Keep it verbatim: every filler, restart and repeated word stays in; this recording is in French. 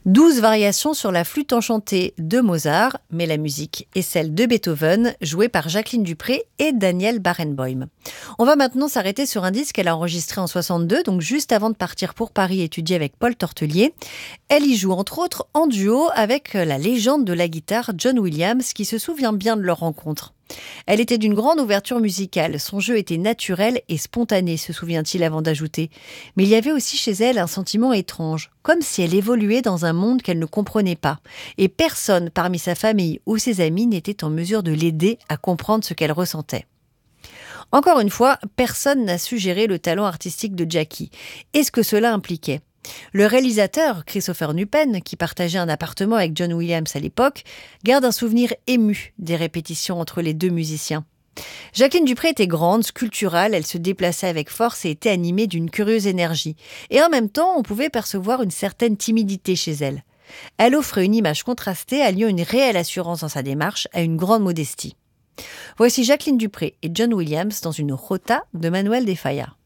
Douze variations sur la flûte enchantée de Mozart, mais la musique est celle de Beethoven, jouée par Jacqueline Dupré et Daniel Barenboim. On va maintenant s'arrêter sur un disque qu'elle a enregistré en soixante-deux, donc juste avant de partir pour Paris étudier avec Paul Tortelier. Elle y joue entre autres en duo avec la légende de la guitare John Williams, qui se souvient bien de leur rencontre. Elle était d'une grande ouverture musicale, son jeu était naturel et spontané, se souvient-il avant d'ajouter. Mais il y avait aussi chez elle un sentiment étrange, comme si elle évoluait dans un monde qu'elle ne comprenait pas. Et personne parmi sa famille ou ses amis n'était en mesure de l'aider à comprendre ce qu'elle ressentait. Encore une fois, personne n'a su gérer le talent artistique de Jackie. Et ce que cela impliquait. Le réalisateur, Christopher Nupen, qui partageait un appartement avec John Williams à l'époque, garde un souvenir ému des répétitions entre les deux musiciens. Jacqueline Dupré était grande, sculpturale, elle se déplaçait avec force et était animée d'une curieuse énergie. Et en même temps, on pouvait percevoir une certaine timidité chez elle. Elle offrait une image contrastée, alliant une réelle assurance dans sa démarche à une grande modestie. Voici Jacqueline Dupré et John Williams dans une rota de Manuel de Falla.